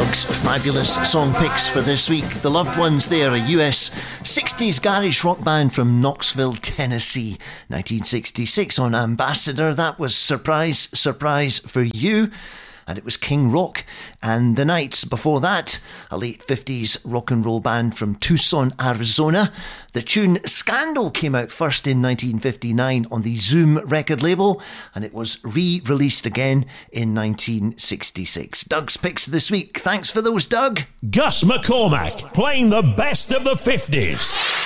Doug's fabulous song picks for this week. The Loved Ones there, a US 60s garage rock band from Knoxville, Tennessee. 1966 on Ambassador. That was Surprise, Surprise for You. And it was King Rock and the Knights. Before that, a late 50s rock and roll band from Tucson, Arizona. The tune Scandal came out first in 1959 on the Zoom record label, and it was re-released again in 1966. Doug's picks this week. Thanks for those, Doug. Gus McCormack, playing the best of the 50s.